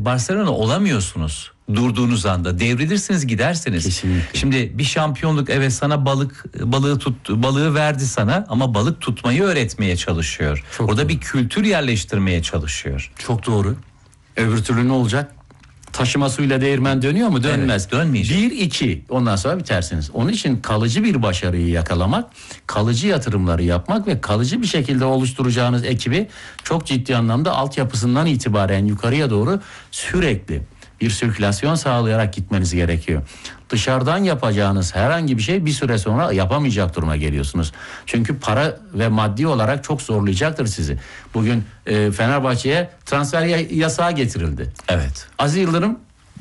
Barcelona olamıyorsunuz. Durduğunuz anda devrilirsiniz, gidersiniz. Kesinlikle. Şimdi bir şampiyonluk, evet, sana balığı verdi sana ama balık tutmayı öğretmeye çalışıyor. Çok Orada doğru. bir kültür yerleştirmeye çalışıyor. Çok doğru. Öbür türlü ne olacak? Taşıma suyla değirmen dönüyor mu? Dönmez. Evet, dönmeyecek. 1-2 ondan sonra bitersiniz. Onun için kalıcı bir başarıyı yakalamak, kalıcı yatırımları yapmak ve kalıcı bir şekilde oluşturacağınız ekibi çok ciddi anlamda altyapısından itibaren yukarıya doğru sürekli bir sirkülasyon sağlayarak gitmeniz gerekiyor. Dışarıdan yapacağınız herhangi bir şey bir süre sonra yapamayacak duruma geliyorsunuz. Çünkü para ve maddi olarak çok zorlayacaktır sizi. Bugün Fenerbahçe'ye transfer yasağı getirildi. Evet. Aziz Yıldırım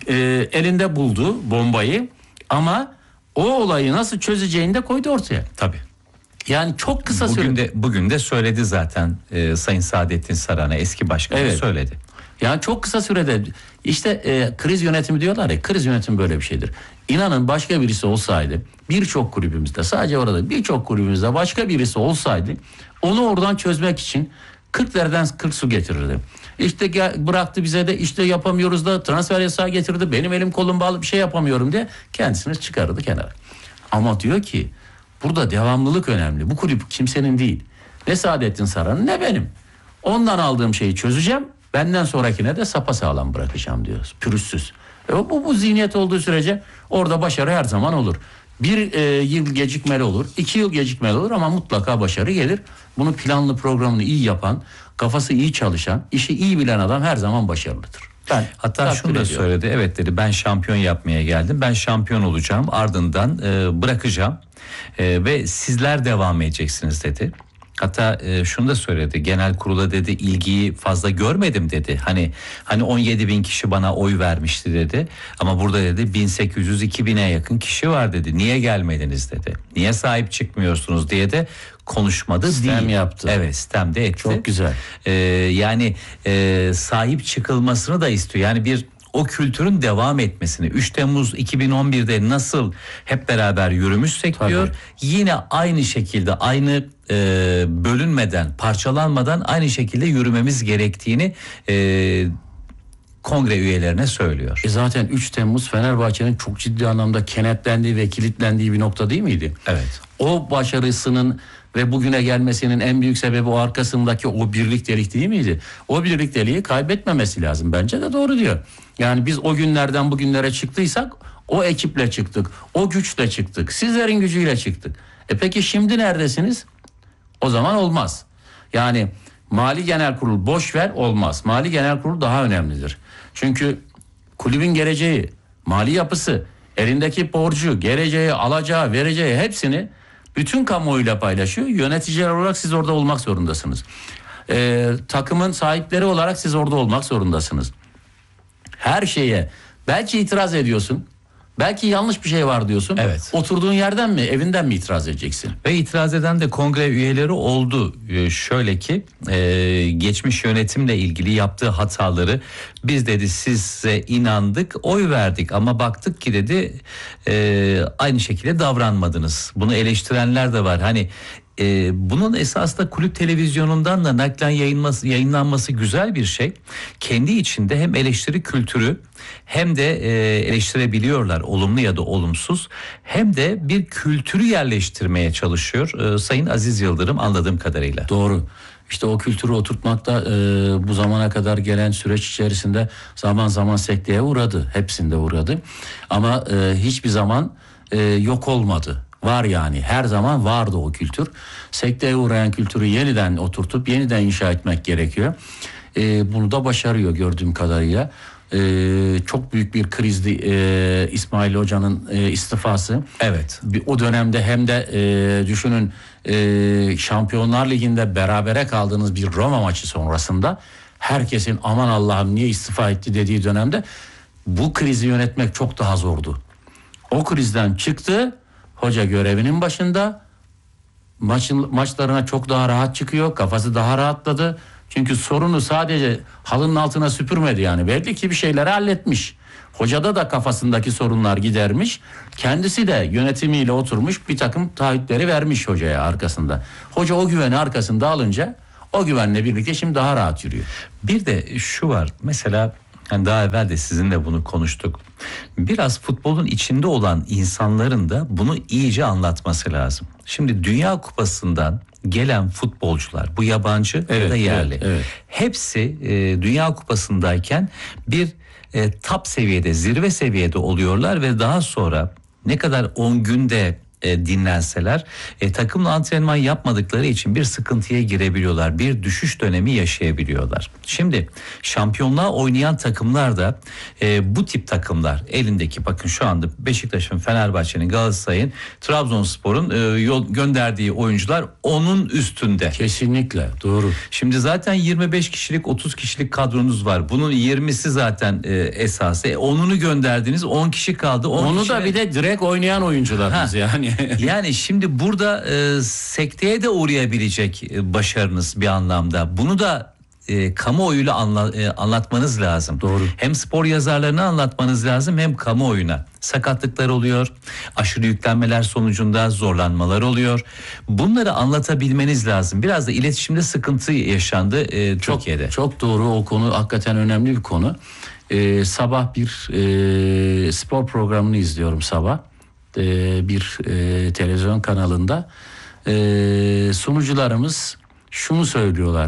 elinde buldu bombayı ama o olayı nasıl çözeceğini de koydu ortaya. Tabii. Yani çok kısa sürede. Bugün de söyledi zaten Sayın Saadettin Saran'a, eski başkanı, Evet. söyledi. Yani çok kısa sürede işte kriz yönetimi diyorlar ya, kriz yönetimi böyle bir şeydir. İnanın başka birisi olsaydı, birçok kulübümüzde, sadece orada birçok kulübümüzde başka birisi olsaydı onu oradan çözmek için 40 dereden 40 su getirirdi. İşte bıraktı bize de, işte yapamıyoruz da transfer yasağı getirdi, benim elim kolum bağlı, bir şey yapamıyorum diye kendisini çıkarırdı kenara. Ama diyor ki burada devamlılık önemli. Bu kulüp kimsenin değil. Ne Saadettin Saran'ın ne benim. Ondan aldığım şeyi çözeceğim. Benden sonrakine de sapasağlam bırakacağım diyoruz. Pürüzsüz. Bu zihniyet olduğu sürece orada başarı her zaman olur. Bir yıl gecikmeli olur, 2 yıl gecikmeli olur ama mutlaka başarı gelir. Bunu planlı programını iyi yapan, kafası iyi çalışan, işi iyi bilen adam her zaman başarılıdır. Hatta şunu da söyledi. Evet dedi, ben şampiyon yapmaya geldim. Ben şampiyon olacağım, ardından bırakacağım ve sizler devam edeceksiniz dedi. Hatta şunu da söyledi, genel kurula dedi, ilgiyi fazla görmedim dedi. Hani 17 bin kişi bana oy vermişti dedi. Ama burada dedi 1800-2000'e yakın kişi var dedi. Niye gelmediniz dedi. Niye sahip çıkmıyorsunuz diye de konuşmadı. Sistem yaptı. Evet, sistem de etti. Çok güzel. Yani sahip çıkılmasını da istiyor. Yani o kültürün devam etmesini, 3 Temmuz 2011'de nasıl hep beraber yürümüşsek diyor, yine aynı şekilde, aynı bölünmeden, parçalanmadan aynı şekilde yürümemiz gerektiğini kongre üyelerine söylüyor. Zaten 3 Temmuz Fenerbahçe'nin çok ciddi anlamda kenetlendiği ve kilitlendiği bir nokta değil miydi? Evet. O başarısının ve bugüne gelmesinin en büyük sebebi o arkasındaki o birliktelik değil miydi? O birlikteliği kaybetmemesi lazım. Bence de doğru diyor. Yani biz o günlerden bugünlere çıktıysak o ekiple çıktık. O güçle çıktık. Sizlerin gücüyle çıktık. Peki şimdi neredesiniz? O zaman olmaz. Yani Mali Genel Kurul boş ver, olmaz. Mali Genel Kurul daha önemlidir. Çünkü kulübün geleceği, mali yapısı, elindeki borcu, geleceği, alacağı, vereceği hepsini bütün kamuoyuyla paylaşıyor. Yöneticiler olarak siz orada olmak zorundasınız. Takımın sahipleri olarak siz orada olmak zorundasınız. Her şeye belki itiraz ediyorsun. Belki yanlış bir şey var diyorsun. Evet. Oturduğun yerden mi, evinden mi itiraz edeceksin? Ve itiraz eden de kongre üyeleri oldu. Şöyle ki geçmiş yönetimle ilgili yaptığı hataları biz dedi size inandık, oy verdik ama baktık ki dedi aynı şekilde davranmadınız. Bunu eleştirenler de var. Hani bunun esasında kulüp televizyonundan da naklen yayınlanması güzel bir şey. Kendi içinde hem eleştiri kültürü hem de eleştirebiliyorlar, olumlu ya da olumsuz, hem de bir kültürü yerleştirmeye çalışıyor Sayın Aziz Yıldırım anladığım kadarıyla. Doğru. İşte o kültürü oturtmakta bu zamana kadar gelen süreç içerisinde zaman zaman sekteye uğradı. Hepsinde uğradı. Ama hiçbir zaman yok olmadı. Var yani, her zaman vardı o kültür. Sekteye uğrayan kültürü yeniden oturtup yeniden inşa etmek gerekiyor. Bunu da başarıyor gördüğüm kadarıyla. Çok büyük bir krizdi İsmail Hoca'nın istifası. Evet. O dönemde hem de düşünün Şampiyonlar Ligi'nde berabere kaldığınız bir Roma maçı sonrasında herkesin aman Allah'ım niye istifa etti dediği dönemde bu krizi yönetmek çok daha zordu. O krizden çıktı. Hoca görevinin başında, maçlarına çok daha rahat çıkıyor, kafası daha rahatladı. Çünkü sorunu sadece halının altına süpürmedi yani. Belli ki bir şeyleri halletmiş. Hocada da kafasındaki sorunlar gidermiş. Kendisi de yönetimiyle oturmuş, bir takım taahhütleri vermiş hocaya arkasında. Hoca o güveni arkasında alınca o güvenle birlikte şimdi daha rahat yürüyor. Bir de şu var mesela, Yani daha evvel de sizinle bunu konuştuk. Biraz futbolun içinde olan insanların da bunu iyice anlatması lazım. Şimdi Dünya Kupası'ndan gelen futbolcular, bu yabancı ya da yerli, evet. hepsi Dünya Kupası'ndayken bir top seviyede, zirve seviyede oluyorlar ve daha sonra ne kadar 10 günde dinlenseler takımla antrenman yapmadıkları için bir sıkıntıya girebiliyorlar. Bir düşüş dönemi yaşayabiliyorlar. Şimdi şampiyonluğa oynayan takımlar da bu tip takımlar elindeki, bakın şu anda Beşiktaş'ın, Fenerbahçe'nin, Galatasaray'ın, Trabzonspor'un gönderdiği oyuncular onun üstünde. Kesinlikle doğru. Şimdi zaten 25 kişilik 30 kişilik kadronuz var. Bunun 20'si zaten esası. 10'unu gönderdiniz, 10 kişi kaldı. Onu da bir de direkt oynayan oyuncularımız yani. Yani şimdi burada sekteye de uğrayabilecek başarınız bir anlamda. Bunu da kamuoyuyla anlatmanız lazım. Doğru. Hem spor yazarlarına anlatmanız lazım, hem kamuoyuna. Sakatlıklar oluyor, aşırı yüklenmeler sonucunda zorlanmalar oluyor. Bunları anlatabilmeniz lazım. Biraz da iletişimde sıkıntı yaşandı Türkiye'de. Çok doğru, o konu hakikaten önemli bir konu. Sabah bir spor programını izliyorum sabah. Bir televizyon kanalında sunucularımız şunu söylüyorlar: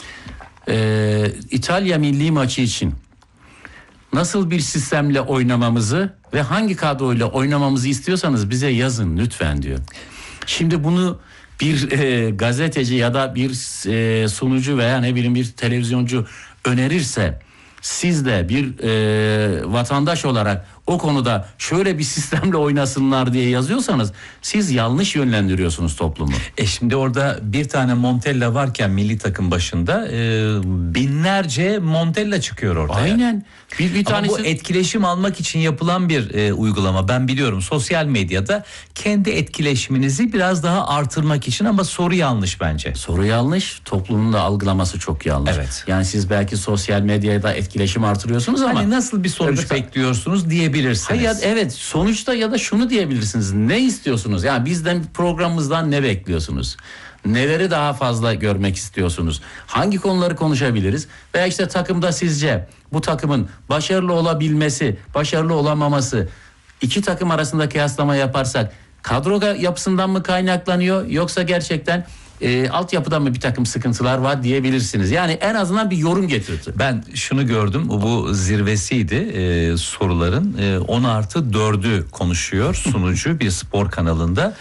İtalya milli maçı için nasıl bir sistemle oynamamızı ve hangi kadroyla oynamamızı istiyorsanız bize yazın lütfen diyor. Şimdi bunu bir gazeteci ya da bir sunucu veya ne bileyim bir televizyoncu önerirse, siz de bir vatandaş olarak o konuda şöyle bir sistemle oynasınlar diye yazıyorsanız siz yanlış yönlendiriyorsunuz toplumu. Şimdi orada bir tane Montella varken milli takım başında binlerce Montella çıkıyor ortaya. Aynen. Bir tanesi... Ama bu etkileşim almak için yapılan bir uygulama. Ben biliyorum, sosyal medyada kendi etkileşiminizi biraz daha artırmak için, ama soru yanlış bence. Soru yanlış, toplumun da algılaması çok yanlış. Evet. Yani siz belki sosyal medyada etkileşim artırıyorsunuz ama... Hani nasıl bir sonuç bekliyorsunuz diyebilirsiniz. Hayır, evet, sonuçta ya da şunu diyebilirsiniz: ne istiyorsunuz? Yani bizden, programımızdan ne bekliyorsunuz? Neleri daha fazla görmek istiyorsunuz? Hangi konuları konuşabiliriz? Veya işte takımda sizce bu takımın başarılı olabilmesi, başarılı olamaması, iki takım arasında kıyaslama yaparsak kadro yapısından mı kaynaklanıyor, yoksa gerçekten altyapıdan mı bir takım sıkıntılar var diyebilirsiniz. Yani en azından bir yorum getirdi. Ben şunu gördüm, bu zirvesiydi soruların. 10+4'ü konuşuyor sunucu bir spor kanalında.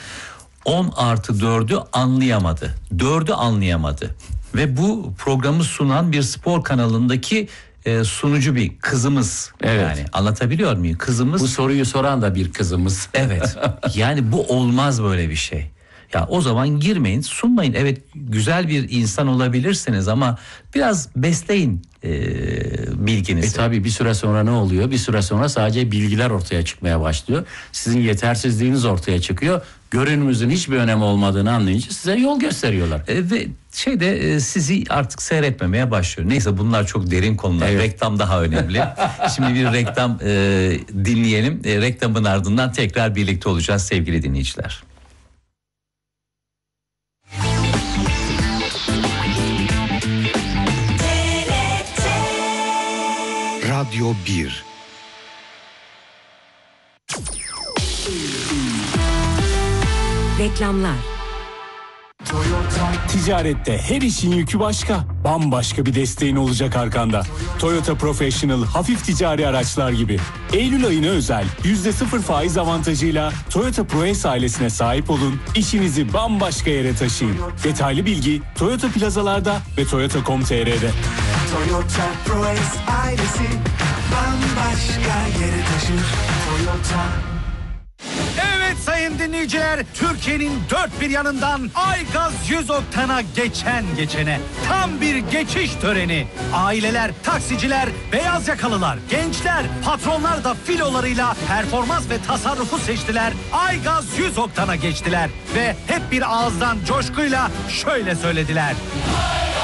10+4'ü anlayamadı. 4'ü anlayamadı. Ve bu programı sunan bir spor kanalındaki sunucu bir kızımız. Evet. Yani anlatabiliyor muyum? Kızımız. Bu soruyu soran da bir kızımız. Evet. Yani bu olmaz böyle bir şey. Ya o zaman girmeyin, sunmayın. Evet, güzel bir insan olabilirsiniz ama biraz besleyin bilginizi. Tabii bir süre sonra ne oluyor? Bir süre sonra sadece bilgiler ortaya çıkmaya başlıyor. Sizin yetersizliğiniz ortaya çıkıyor. Görünümüzün hiçbir önemi olmadığını anlayınca size yol gösteriyorlar. Ve sizi artık seyretmemeye başlıyor. Neyse, bunlar çok derin konular. Evet. Reklam daha önemli. Şimdi bir reklam dinleyelim. Reklamın ardından tekrar birlikte olacağız sevgili dinleyiciler. Radyo 1. Reklamlar. Ticarette her işin yükü başka. Bambaşka bir desteğin olacak arkanda. Toyota Professional hafif ticari araçlar gibi. Eylül ayına özel %0 faiz avantajıyla Toyota ProAce ailesine sahip olun. İşinizi bambaşka yere taşıyın. Detaylı bilgi Toyota plazalarda ve Toyota.com.tr'de. Toyota ProAce ailesi bambaşka yere taşır. Toyota. Evet sayın dinleyiciler, Türkiye'nin dört bir yanından Aygaz 100 Oktan'a geçene tam bir geçiş töreni. Aileler, taksiciler, beyaz yakalılar, gençler, patronlar da filolarıyla performans ve tasarrufu seçtiler. Aygaz 100 Oktan'a geçtiler ve hep bir ağızdan coşkuyla şöyle söylediler: